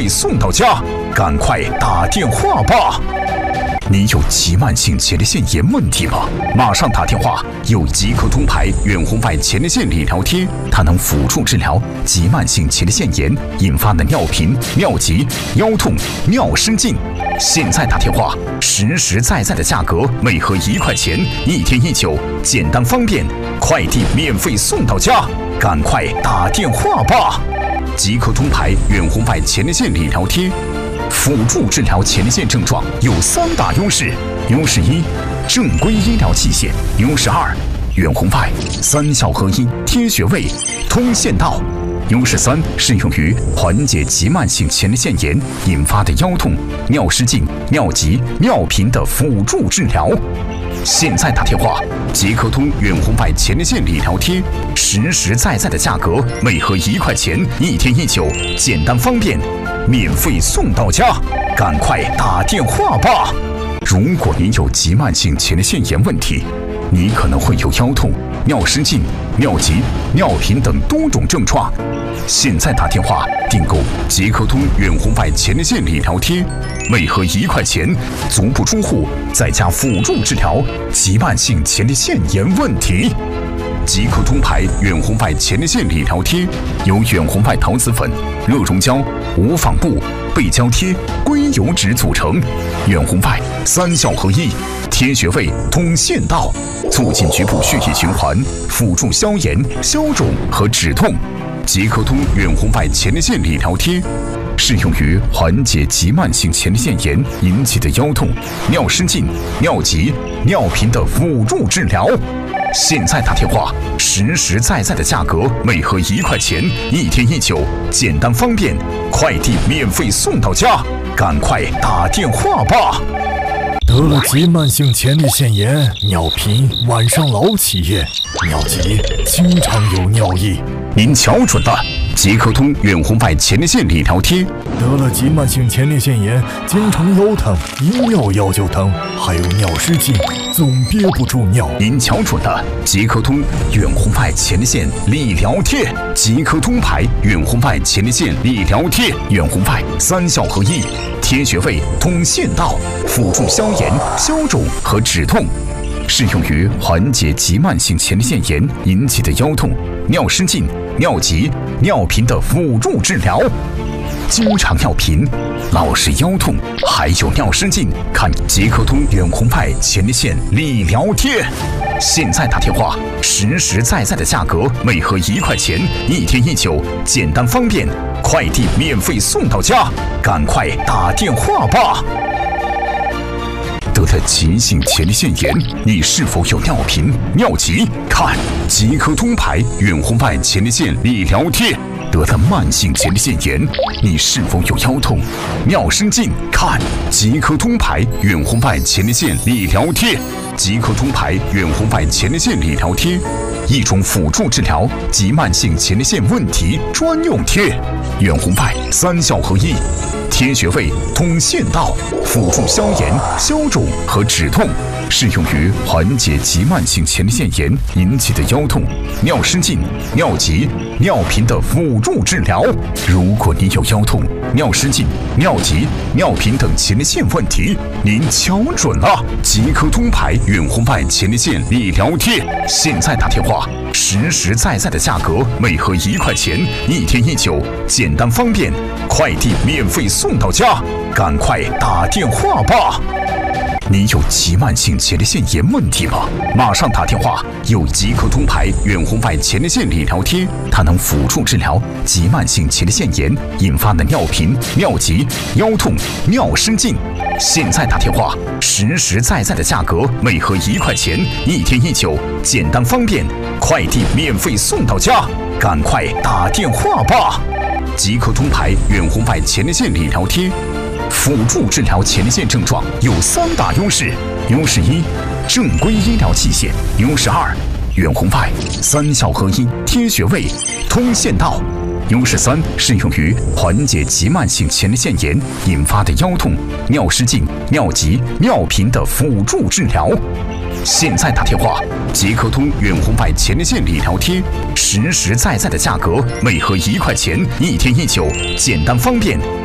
送到家，赶快打电话吧！你有急慢性前列腺炎问题吗？马上打电话！有即刻通牌远红外前列腺理疗贴，它能辅助治疗急慢性前列腺炎引发的尿频、尿急、腰痛、尿失禁。现在打电话，实实在在的价格，每盒1块钱，1天1酒，简单方便，快递免费送到家，赶快打电话吧！即刻通牌远红外前列腺理疗贴。辅助治疗前列腺症状有3大优势：优势1，正规医疗器械；优势2，远红外3效合一，贴穴位，通线道；优势3，适用于缓解急慢性前列腺炎引发的腰痛、尿失禁、尿急、尿频的辅助治疗。现在打电话，即刻通远红外前列腺理疗贴，实实在在的价格，每盒1块钱，1天1酒，简单方便，免费送到家，赶快打电话吧！如果您有急慢性前列腺炎问题，你可能会有腰痛、尿失禁、尿急、尿频等多种症状。现在打电话订购即刻通远红外前列腺理疗贴，每盒1块钱，足不出户，在家辅助治疗急慢性前列腺炎问题。即刻通牌远红外前列腺理疗贴由远红外陶瓷粉、热熔胶、无纺布、背胶贴、硅油脂组成，远红外3效合一，贴穴位，通线道，促进局部血液循环，辅助消炎、消肿和止痛。即刻通远红外前列腺理疗贴适用于缓解急慢性前列腺炎引起的腰痛、尿失禁、尿急、尿频的辅助治疗。现在打电话，实实在在的价格，每盒1块钱，1天1酒，简单方便，快递免费送到家，赶快打电话吧！ 得了急慢性前列腺炎，尿频，晚上老起夜，尿急，经常有尿意。 您瞧准了，即刻通远红外前列腺理疗贴。 得了急慢性前列腺炎，经常腰疼，一尿腰就疼，还有尿失禁，总憋不住尿。 您瞧准了，即刻通远红外前列腺理疗贴。即刻通牌远红外前列腺理疗贴，远红外3效合一，贴穴位，通线道，辅助消炎、消肿和止痛。适用于缓解急慢性前列腺炎引起的腰痛、尿失禁、尿急、尿频的辅助治疗。经常尿频、老是腰痛，还有尿失禁，看即刻通远红外前列腺理疗贴。现在打电话，实实在在的价格，每盒1块钱，1天1酒，简单方便，快递免费送到家，赶快打电话吧！得了急性前列腺炎，你是否有尿频、尿急？看即刻通牌远红外前列腺理疗贴。得了慢性前列腺炎，你是否有腰痛、尿失禁？看即刻通牌远红外前列腺理疗贴。即刻通牌远红外前列腺理疗贴，一种辅助治疗急慢性前列腺问题专用贴，远红外3效合一，贴穴位，通线道，辅助消炎、消肿和止痛。适用于缓解急慢性前列腺炎引起的腰痛、尿失禁、尿急、尿频的辅助治疗。如果你有腰痛、尿失禁、尿急、尿频等前列腺问题，您瞧准了，即刻通牌远红外前列腺理疗贴。现在打电话，实实在在的价格，每盒1块钱，1天1酒，简单方便，快递免费送到家，赶快打电话吧！你有急慢性前列腺炎问题吗？马上打电话！有即刻通牌远红外前列腺理疗贴，它能辅助治疗急慢性前列腺炎引发的尿频、尿急、腰痛、尿失禁。现在打电话，实实在在的价格，每盒1块钱，1天1酒，简单方便，快递免费送到家，赶快打电话吧！即刻通牌远红外前列腺理疗贴。辅助治疗前列腺症状有3大优势：优势1，正规医疗器械；优势2，远红外3效合一，贴穴位，通线道；优势3，适用于缓解急慢性前列腺炎引发的腰痛、尿失禁、尿急、尿频的辅助治疗。现在打电话，即刻通远红外前列腺理疗贴，实实在在的价格，每盒1块钱，1天1酒，简单方便，